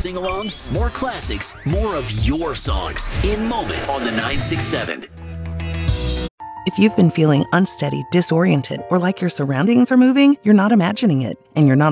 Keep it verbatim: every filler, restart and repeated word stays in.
sing-alongs, more classics, more of your songs in Moments on the nine six seven. If you've been feeling unsteady, disoriented, or like your surroundings are moving, you're not imagining it, and you're not